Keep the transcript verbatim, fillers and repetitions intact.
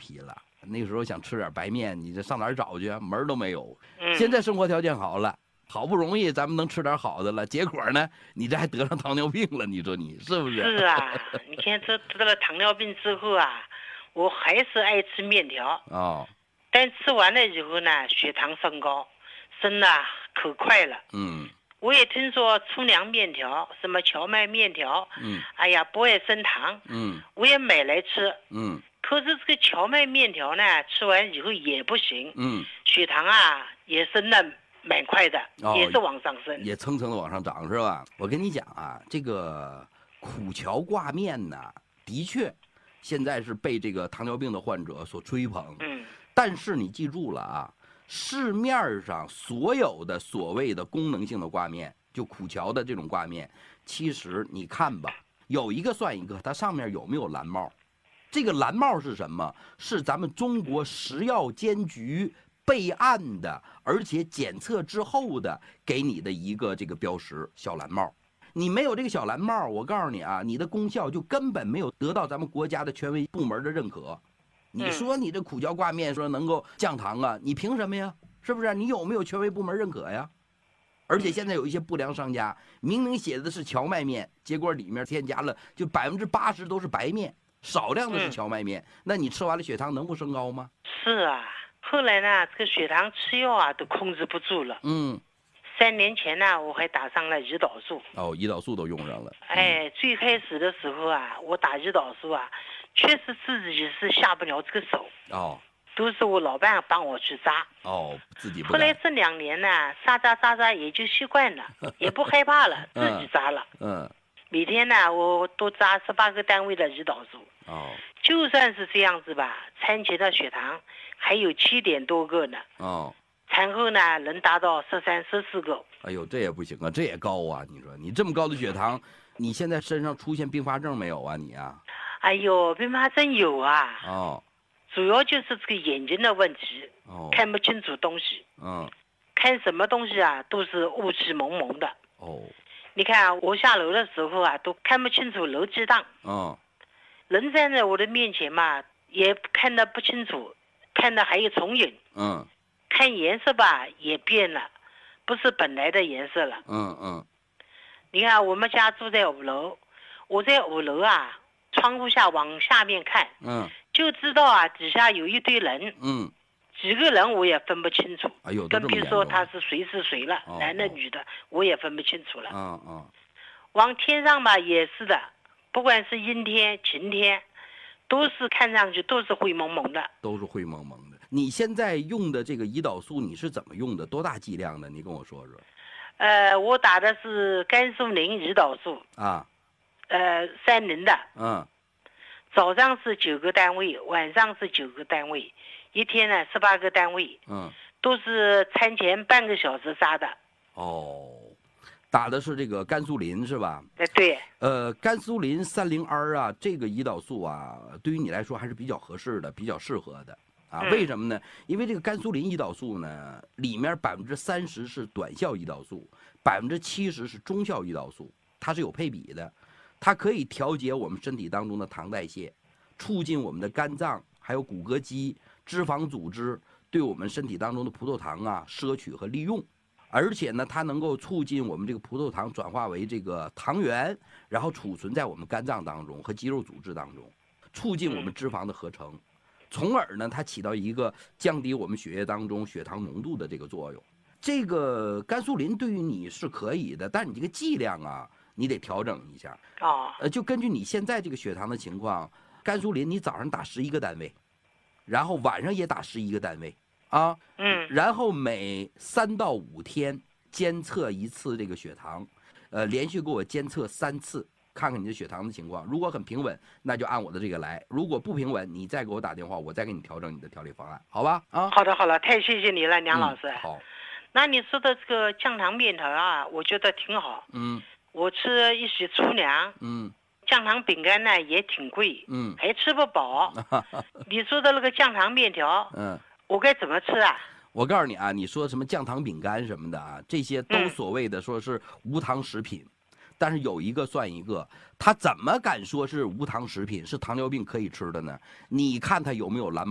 批了。那时候想吃点白面，你这上哪儿找去？门儿都没有。 嗯， 现在生活条件好了，好不容易咱们能吃点好的了，结果呢，你这还得上糖尿病了，你说你是不是？ 是啊，你看这得了糖尿病之后啊，我还是爱吃面条。 哦， 但吃完了以后呢，血糖升高，升的可快了。 嗯我也听说粗粮面条，什么荞麦面条， 嗯哎呀，不爱升糖， 嗯我也买来吃。 嗯可是这个荞麦面条呢，吃完以后也不行， 嗯， 血糖啊也升的蛮快的， 哦也是往上升。 也蹭蹭的往上涨是吧？我跟你讲啊，这个苦荞挂面呢，的确，现在是被这个糖尿病的患者所追捧。 嗯， 但是你记住了啊，市面上所有的所谓的功能性的挂面，就苦荞的这种挂面，其实你看吧，有一个算一个，它上面有没有蓝帽？这个蓝帽是什么？是咱们中国食药监局备案的，而且检测之后的给你的一个这个标识，小蓝帽。你没有这个小蓝帽，我告诉你啊，你的功效就根本没有得到咱们国家的权威部门的认可。你说你这苦荞挂面说能够降糖啊，你凭什么呀？是不是？你有没有权威部门认可呀？而且现在有一些不良商家，明明写的是荞麦面，结果里面添加了就百分之八十都是白面，少量的是荞麦面，那你吃完了血糖能不升高吗？ 是啊。后来呢，这个血糖吃药啊都控制不住了。 嗯， 三年前呢，我还打上了胰岛素。 哦，胰岛素都用上了。嗯、 哎，最开始的时候啊，我打胰岛素啊，确实自己是下不了这个手。 哦。 都是我老伴帮我去扎。 哦，自己不。 后来这两年呢，扎扎扎扎也就习惯了，也不害怕了，自己扎了。 嗯。 每天呢，我都扎十八个单位的胰岛素。 哦。 就算是这样子吧，餐前的血糖还有七点多个呢。 哦。 产后呢，能达到十三、十四个。 哎呦，这也不行啊，这也高啊！你说你这么高的血糖，你现在身上出现并发症没有啊？你啊？ 哎呦，并发症有啊。 哦。 主要就是这个眼睛的问题， 哦， 看不清楚东西。 嗯。 看什么东西啊，都是雾气蒙蒙的。 哦。 你看啊，我下楼的时候啊，都看不清楚楼梯档。 嗯。 人站在我的面前嘛，也看得不清楚，看的还有重影。 嗯。 看颜色吧，也变了，不是本来的颜色了。 嗯嗯。 你看我们家住在五楼，我在五楼啊，窗户下往下面看。 嗯。 就知道啊，底下有一堆人。 嗯。 几个人我也分不清楚。 哎呦， 更别说他是谁是谁了， 哦、 男的女的，我也分不清楚了。 嗯嗯。 往天上吧也是的，不管是阴天晴天，都是看上去都是灰蒙蒙的。 都是灰蒙蒙的。你现在用的这个胰岛素你是怎么用的？多大剂量的？你跟我说说。 呃，我打的是甘肃宁胰岛素。 啊。 呃，三零的。 嗯。 早上是九个单位，晚上是九个单位，一天呢十八个单位。 嗯。 都是餐前半个小时扎的。 哦，打的是这个甘肃林是吧？ 哎，对。 呃，甘肃林三零 R 啊，这个胰岛素啊，对于你来说还是比较合适的，比较适合的啊。 嗯、 为什么呢？因为这个甘肃林胰岛素呢，里面百分之三十是短效胰岛素，百分之七十是中效胰岛素，它是有配比的。它可以调节我们身体当中的糖代谢，促进我们的肝脏、还有骨骼肌、脂肪组织对我们身体当中的葡萄糖啊摄取和利用，而且呢，它能够促进我们这个葡萄糖转化为这个糖原，然后储存在我们肝脏当中和肌肉组织当中，促进我们脂肪的合成，从而呢，它起到一个降低我们血液当中血糖浓度的这个作用。这个甘肃林对于你是可以的，但你这个剂量啊。你得调整一下， 哦， 呃，就根据你现在这个血糖的情况，甘肃林你早上打十一个单位，然后晚上也打十一个单位，啊， 嗯， 然后每三到五天监测一次这个血糖，呃，连续给我监测三次，看看你的血糖的情况。如果很平稳，那就按我的这个来；如果不平稳，你再给我打电话，我再给你调整你的调理方案，好吧？啊， 好的好了，太谢谢你了，梁老师。 嗯、好， 那你说的这个降糖面条啊，我觉得挺好。 嗯。 我吃一些粗粮， 嗯， 降糖饼干呢也挺贵， 嗯， 还吃不饱。你说的那个降糖面条， 嗯， 我该怎么吃啊？ 我告诉你啊，你说什么降糖饼干什么的啊，这些都所谓的说是无糖食品，嗯、但是有一个算一个，他怎么敢说是无糖食品，是糖尿病可以吃的呢？你看他有没有蓝